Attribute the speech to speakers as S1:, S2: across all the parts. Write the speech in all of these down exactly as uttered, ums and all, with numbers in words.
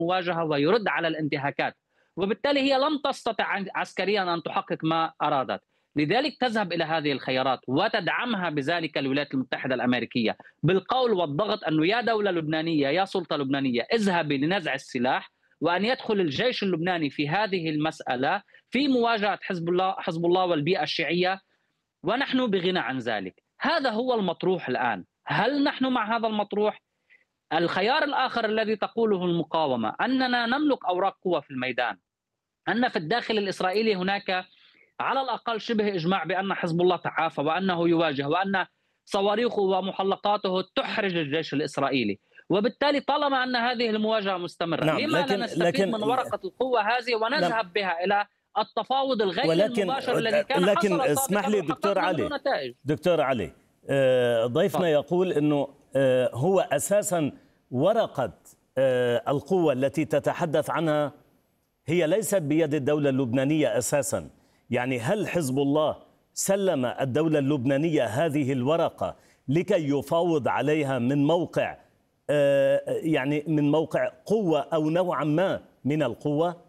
S1: المواجهة ويرد على الانتهاكات، وبالتالي هي لم تستطع عسكريا أن تحقق ما أرادت. لذلك تذهب إلى هذه الخيارات وتدعمها بذلك الولايات المتحدة الأمريكية بالقول والضغط أنه يا دولة لبنانية يا سلطة لبنانية اذهبي لنزع السلاح، وأن يدخل الجيش اللبناني في هذه المسألة في مواجهة حزب الله حزب الله والبيئة الشيعية، ونحن بغنى عن ذلك. هذا هو المطروح الآن. هل نحن مع هذا المطروح؟ الخيار الآخر الذي تقوله المقاومة أننا نملك أوراق قوة في الميدان، أن في الداخل الإسرائيلي هناك على الأقل شبه إجماع بأن حزب الله تعافى وأنه يواجه وأن صواريخه ومحلقاته تحرج الجيش الإسرائيلي، وبالتالي طالما أن هذه المواجهة مستمرة
S2: نعم،
S1: لما
S2: لكن
S1: لا نستفيد
S2: لكن
S1: من ورقة القوة هذه ونذهب نعم. بها إلى التفاوض الغير
S2: ولكن
S1: المباشر الذي كان
S2: لكن
S1: حصل
S2: اسمح لي دكتور علي
S1: نتائج.
S2: دكتور علي ضيفنا يقول أنه هو أساسا ورقة القوة التي تتحدث عنها هي ليست بيد الدولة اللبنانية أساسا. يعني هل حزب الله سلم الدولة اللبنانية هذه الورقة لكي يفاوض عليها من موقع يعني من موقع قوة أو نوعا ما من القوة؟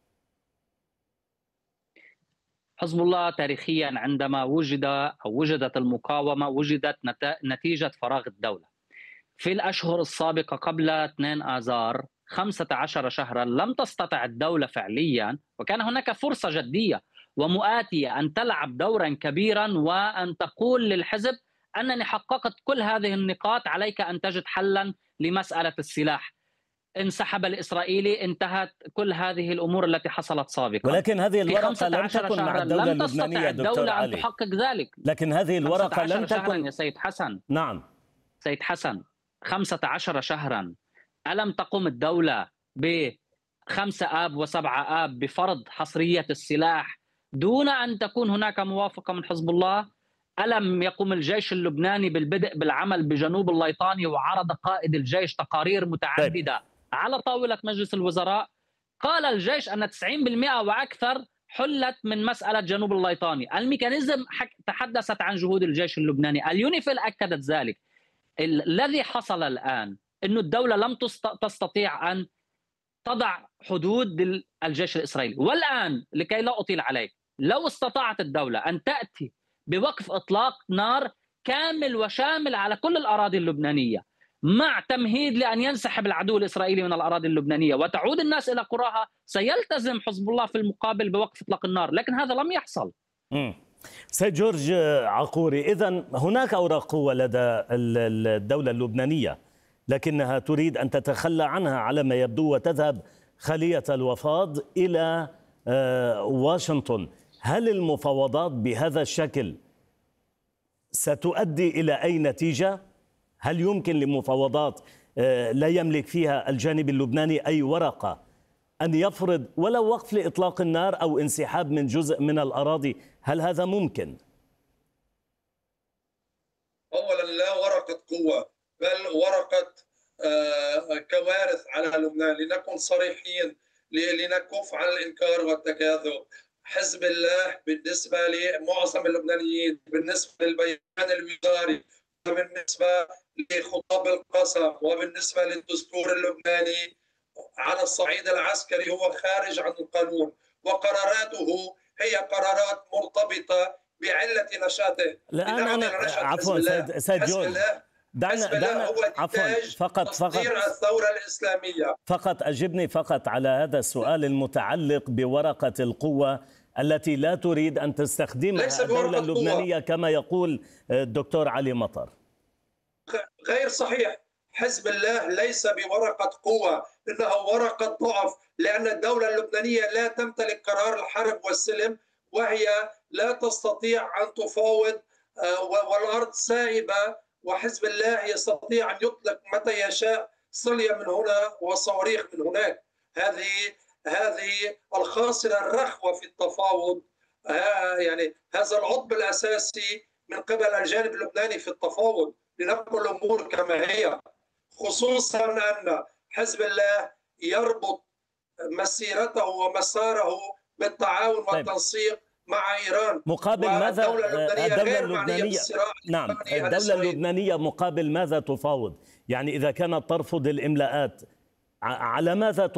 S1: حزب الله تاريخيا عندما وجد أو وجدت المقاومة وجدت نتيجة فراغ الدولة. في الأشهر السابقة قبل اثنين آذار خمسة عشر شهرا لم تستطع الدولة فعليا، وكان هناك فرصة جدية ومؤاتية أن تلعب دورا كبيرا وأن تقول للحزب أنني حققت كل هذه النقاط، عليك أن تجد حلا لمسألة السلاح. انسحب الإسرائيلي، انتهت كل هذه الأمور التي حصلت سابقا.
S2: ولكن هذه الورقة لم تكن مع الدولة اللبنانية
S1: دكتور علي.
S2: أن
S1: تحقق ذلك.
S2: لكن هذه الورقة لم تكن
S1: يا سيد حسن.
S2: نعم
S1: سيد حسن، خمسة عشر شهرا ألم تقم الدولة بخمسة آب وسبعة آب بفرض حصرية السلاح دون أن تكون هناك موافقة من حزب الله؟ ألم يقم الجيش اللبناني بالبدء بالعمل بجنوب الليطاني وعرض قائد الجيش تقارير متعددة على طاولة مجلس الوزراء؟ قال الجيش أن تسعين بالمئة وأكثر حلت من مسألة جنوب الليطاني. الميكانيزم تحدثت عن جهود الجيش اللبناني، اليونيفيل أكدت ذلك. الذي حصل الآن أن الدولة لم تستطيع أن تضع حدود للجيش الإسرائيلي. والآن لكي لا أطيل عليك، لو استطاعت الدولة أن تأتي بوقف إطلاق نار كامل وشامل على كل الأراضي اللبنانية مع تمهيد لأن ينسحب العدو الإسرائيلي من الأراضي اللبنانية وتعود الناس إلى قراها، سيلتزم حزب الله في المقابل بوقف إطلاق النار، لكن هذا لم يحصل.
S2: مم. سيد جورج عقوري، إذن هناك أوراق قوة لدى الدولة اللبنانية لكنها تريد أن تتخلى عنها على ما يبدو وتذهب خالية الوفاض إلى واشنطن. هل المفاوضات بهذا الشكل ستؤدي إلى أي نتيجة؟ هل يمكن لمفاوضات لا يملك فيها الجانب اللبناني أي ورقة أن يفرض ولو وقف لإطلاق النار أو انسحاب من جزء من الأراضي؟ هل هذا ممكن؟
S3: أولا لا ورقة قوة بل ورقة آه كوارث على لبنان. لنكن صريحين، لنكف عن الإنكار والتكاذب. حزب الله بالنسبة لمعظم اللبنانيين، بالنسبة للبيان الوزاري، وبالنسبة لخطاب القسم، وبالنسبة للدستور اللبناني على الصعيد العسكري هو خارج عن القانون، وقراراته هي قرارات مرتبطة بعلة نشاته.
S2: الآن أنا عفوا سيد سيد جورج دعنا دعنا عفوا فقط فقط
S3: الثورة الإسلامية.
S2: فقط أجبني فقط على هذا السؤال المتعلق بورقة القوة التي لا تريد أن تستخدمها الدولة اللبنانية كما يقول الدكتور علي مطر.
S3: غير صحيح. حزب الله ليس بورقة قوة، إنها ورقة ضعف، لأن الدولة اللبنانية لا تمتلك قرار الحرب والسلم، وهي لا تستطيع أن تفاوض، والأرض سائبة، وحزب الله يستطيع أن يطلق متى يشاء صلية من هنا وصواريخ من هناك. هذه هذه الخاصرة الرخوة في التفاوض. يعني هذا العطب الأساسي من قبل الجانب اللبناني في التفاوض. لنقل الأمور كما هي، خصوصا أن حزب الله يربط مسيرته ومساره بالتعاون والتنسيق مع إيران.
S2: مقابل ماذا الدولة اللبنانية نعم الدولة اللبنانية مقابل ماذا تفاوض؟ يعني إذا كانت ترفض الإملاءات على ماذا